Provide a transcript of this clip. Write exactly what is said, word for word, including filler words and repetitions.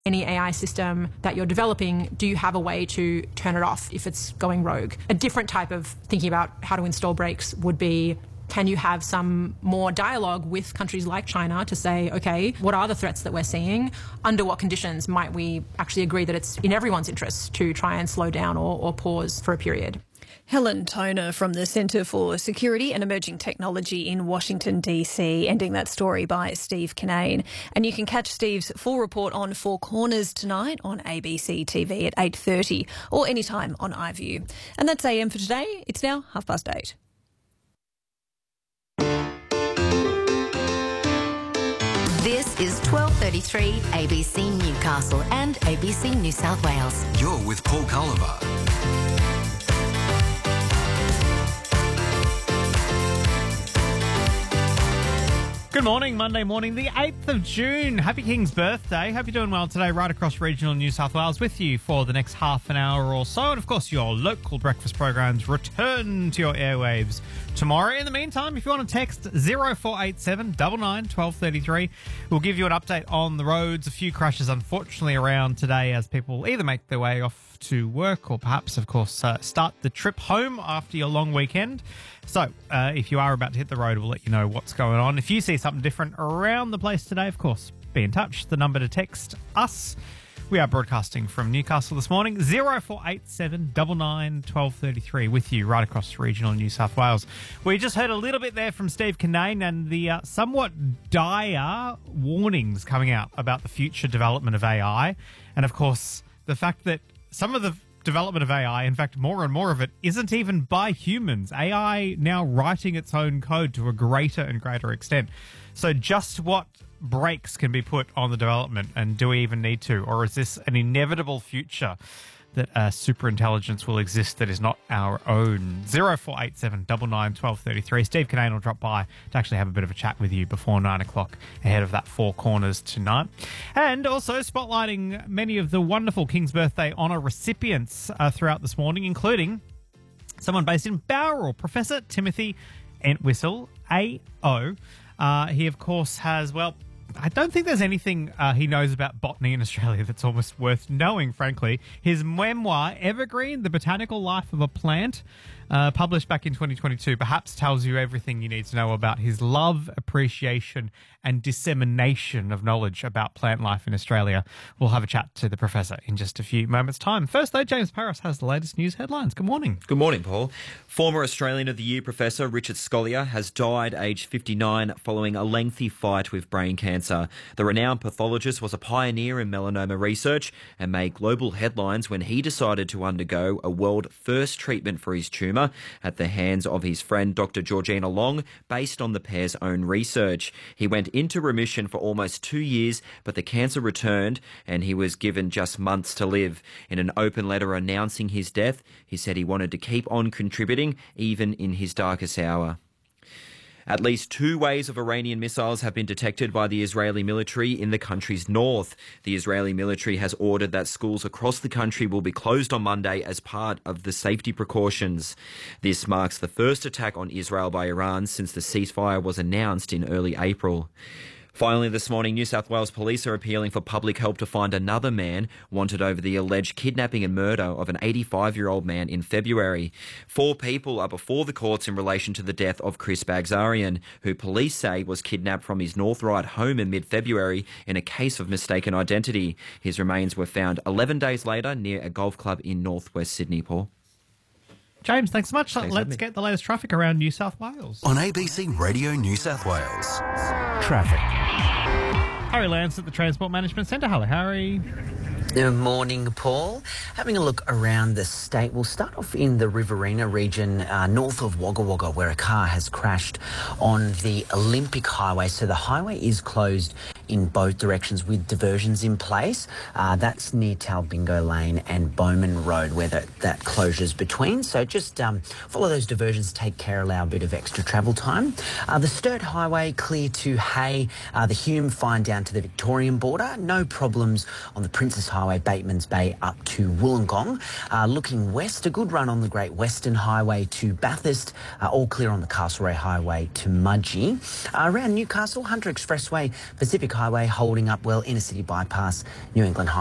Any A I system that you're developing, do you have a way to turn it off if it's going rogue? A different type of thinking about how to install brakes would be, can you have some more dialogue with countries like China to say, okay, what are the threats that we're seeing? Under what conditions might we actually agree that it's in everyone's interest to try and slow down or, or pause for a period? Helen Toner from the Centre for Security and Emerging Technology in Washington, D C, ending that story by Steve Kinane. And you can catch Steve's full report on Four Corners tonight on A B C T V at eight thirty or anytime on iView. And that's A M for today. It's now half past eight. This is twelve thirty-three A B C Newcastle and A B C New South Wales. You're with Paul Culliver. Good morning, Monday morning, the eighth of June. Happy King's birthday. Hope you're doing well today, right across regional New South Wales with you for the next half an hour or so. And, of course, your local breakfast programs return to your airwaves tomorrow. In the meantime, if you want to text zero four eight seven nine nine one two three three, we'll give you an update on the roads. A few crashes, unfortunately, around today as people either make their way off to work or perhaps, of course, uh, start the trip home after your long weekend. So uh, if you are about to hit the road, we'll let you know what's going on. If you see something different around the place today, of course, be in touch. The number to text us. We are broadcasting from Newcastle this morning, zero four eight seven nine nine one two three three, with you right across regional New South Wales. We just heard a little bit there from Steve Kinane and the uh, somewhat dire warnings coming out about the future development of A I. And, of course, the fact that some of the development of A I, in fact, more and more of it, isn't even by humans. A I now writing its own code to a greater and greater extent. So just what brakes can be put on the development, and do we even need to? Or is this an inevitable future that uh, superintelligence will exist that is not our own? zero four eight seven nine nine one two three three. Steve Kinane will drop by to actually have a bit of a chat with you before nine o'clock ahead of that Four Corners tonight. And also spotlighting many of the wonderful King's Birthday honour recipients uh, throughout this morning, including someone based in Bowral, Professor Timothy Entwistle, A O. Uh, he, of course, has, well, I don't think there's anything uh, he knows about botany in Australia that's almost worth knowing, frankly. His memoir, Evergreen, The Botanical Life of a Plant, uh, published back in twenty twenty-two, perhaps tells you everything you need to know about his love, appreciation and dissemination of knowledge about plant life in Australia. We'll have a chat to the professor in just a few moments' time. First, though, James Paris has the latest news headlines. Good morning. Good morning, Paul. Former Australian of the Year Professor Richard Scolyer has died aged fifty-nine following a lengthy fight with brain cancer. The renowned pathologist was a pioneer in melanoma research and made global headlines when he decided to undergo a world-first treatment for his tumour at the hands of his friend Doctor Georgina Long, based on the pair's own research. He went into remission for almost two years, but the cancer returned and he was given just months to live. In an open letter announcing his death, he said he wanted to keep on contributing even in his darkest hour. At least two waves of Iranian missiles have been detected by the Israeli military in the country's north. The Israeli military has ordered that schools across the country will be closed on Monday as part of the safety precautions. This marks the first attack on Israel by Iran since the ceasefire was announced in early April. Finally, this morning, New South Wales police are appealing for public help to find another man wanted over the alleged kidnapping and murder of an eighty-five-year-old man in February. Four people are before the courts in relation to the death of Chris Bagzarian, who police say was kidnapped from his North Ryde home in mid-February in a case of mistaken identity. His remains were found eleven days later near a golf club in northwest Sydney, Paul. James, thanks so much. Thanks, Let's get the latest traffic around New South Wales. On A B C Radio New South Wales. Traffic. Harry Lance at the Transport Management Centre. Hello, Harry. Good morning, Paul. Having a look around the state, we'll start off in the Riverina region, uh, north of Wagga Wagga, where a car has crashed on the Olympic Highway. So the highway is closed in both directions with diversions in place. Uh, that's near Talbingo Lane and Bowman Road, where that, that closure's between. So just um, follow those diversions, take care, allow a bit of extra travel time. Uh, the Sturt Highway clear to Hay, uh, the Hume fine down to the Victorian border. No problems on the Princess Highway, Batemans Bay up to Wollongong. Uh, looking west, a good run on the Great Western Highway to Bathurst. Uh, all clear on the Castlereagh Highway to Mudgee. Uh, around Newcastle, Hunter Expressway, Pacific Highway Highway holding up well. Inner City Bypass, New England Highway.